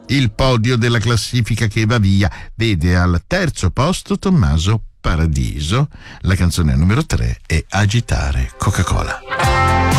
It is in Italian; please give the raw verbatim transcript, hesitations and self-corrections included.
Il podio della classifica che va via vede al terzo posto Tommaso Paradiso. La canzone numero tre è Agitare Coca-Cola.